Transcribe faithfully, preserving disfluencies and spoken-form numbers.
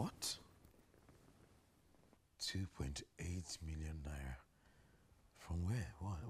What? two point eight million naira. From where? What?